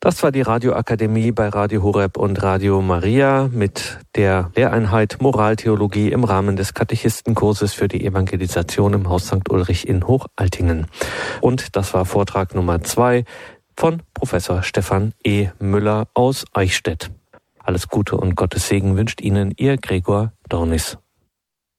Das war die Radioakademie bei Radio Horeb und Radio Maria mit der Lehreinheit Moraltheologie im Rahmen des Katechistenkurses für die Evangelisation im Haus St. Ulrich in Hochaltingen. Und das war Vortrag Nummer 2 von Professor Stefan E. Müller aus Eichstätt. Alles Gute und Gottes Segen wünscht Ihnen Ihr Gregor Dornis.